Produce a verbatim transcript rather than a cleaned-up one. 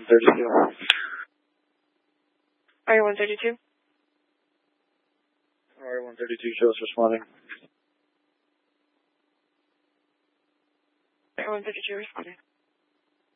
thirty-two. R E one thirty-two? R E one thirty-two shows responding. R E one thirty-two responding.